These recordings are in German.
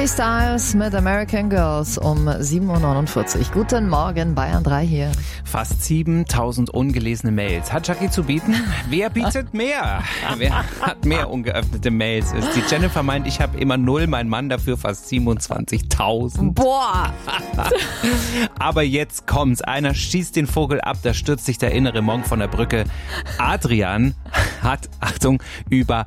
Harry Styles mit American Girls um 7.49 Uhr. Guten Morgen, Bayern 3 hier. Fast 7.000 ungelesene Mails. Hat Jackie zu bieten? Wer bietet mehr? Wer hat mehr ungeöffnete Mails? Die Jennifer meint, ich habe immer 0, mein Mann dafür fast 27.000. Boah! Aber jetzt kommt's. Einer schießt den Vogel ab, da stürzt sich der innere Monk von der Brücke. Adrian hat, Achtung, über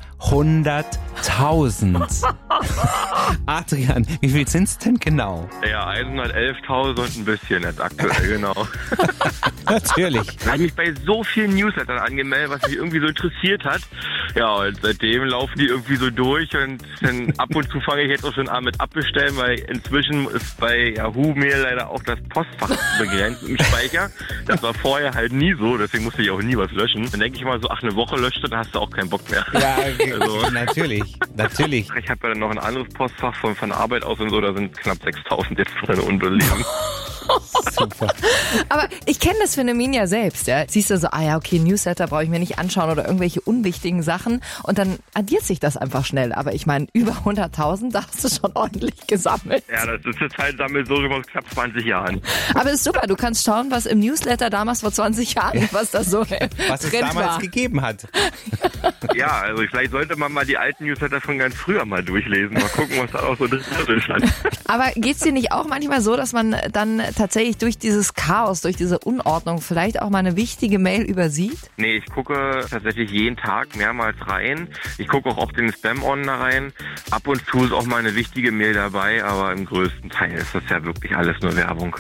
100.000. Adrian, wie viel sind's denn genau? Ja, 111.000 und ein bisschen jetzt aktuell, genau. Natürlich. Ich habe mich bei so vielen Newslettern angemeldet, was mich irgendwie so interessiert hat. Ja, und seitdem laufen die irgendwie so durch und dann ab und zu fange ich jetzt auch schon an mit abbestellen, weil inzwischen ist bei Yahoo Mail leider auch das Postfach begrenzt im Speicher. Das war vorher halt nie so, deswegen musste ich auch nie was löschen. Dann denke ich mal so, ach, eine Woche löscht, dann hast du auch keinen Bock mehr. Ja, also, natürlich. Ich habe ja dann noch ein anderes Postfach von der Arbeit aus und so, da sind knapp 6.000 jetzt drin unterlegen. Super. Aber ich kenne das Phänomen ja selbst. Ja. Siehst du so, okay, Newsletter brauche ich mir nicht anschauen oder irgendwelche unwichtigen Sachen und dann addiert sich das einfach schnell. Aber ich meine, über 100.000, da hast du schon ordentlich gesammelt. Ja, das ist jetzt halt Sammelsurium aus knapp 20 Jahren. Aber es ist super, du kannst schauen, was im Newsletter damals vor 20 Jahren, was da so was es drin damals war. gegeben hat. Ja, also vielleicht sollte man mal die alten Newsletter von ganz früher mal durchlesen. Mal gucken, was da auch so drin stand. Aber geht's dir nicht auch manchmal so, dass man dann tatsächlich durch dieses Chaos, durch diese Unordnung vielleicht auch mal eine wichtige Mail übersieht? Nee, ich gucke tatsächlich jeden Tag mehrmals rein. Ich gucke auch auf den Spam-Ordner rein. Ab und zu ist auch mal eine wichtige Mail dabei, aber im größten Teil ist das ja wirklich alles nur Werbung.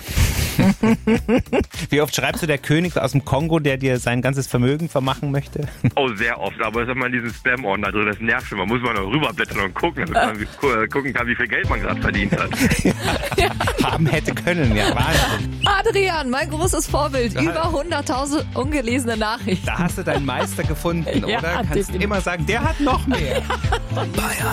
Wie oft schreibst du der König aus dem Kongo, der dir sein ganzes Vermögen vermachen möchte? Oh, sehr oft, aber es ist immer in diesem Spam-Ordner drin, das nervt schon. Man muss mal noch rüberblättern und gucken, damit man gucken kann, wie viel Geld man gerade verdient hat. Haben hätte können, ja, Wahnsinn. Adrian, mein großes Vorbild, über 100.000 ungelesene Nachrichten. Da hast du deinen Meister gefunden, Ja, oder? Kannst definitiv. immer sagen, der hat noch mehr. Bayern